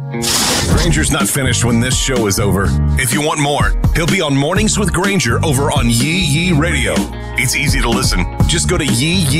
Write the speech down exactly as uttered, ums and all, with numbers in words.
Granger's not finished when this show is over. If you want more, he'll be on Mornings with Granger over on Yee Yee Radio. It's easy to listen. Just go to yee yee